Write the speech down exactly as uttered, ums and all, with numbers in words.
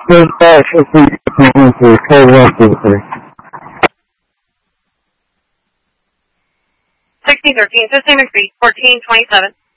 Good back if we can for cold water. sixteen thirteen, System Speed, fourteen twenty-seven.